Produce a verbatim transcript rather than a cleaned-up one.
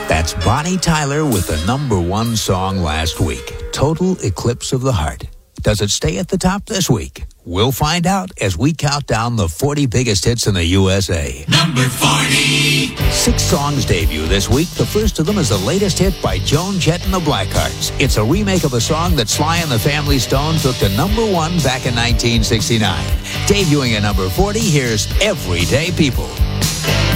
That's Bonnie Tyler with the number one song last week, Total Eclipse of the Heart. Does it stay at the top this week? We'll find out as we count down the forty biggest hits in the U S A. Number forty. Six songs debut this week. The first of them is the latest hit by Joan Jett and the Blackhearts. It's a remake of a song that Sly and the Family Stone took to number one back in nineteen sixty-nine. Debuting at number forty, here's Everyday People.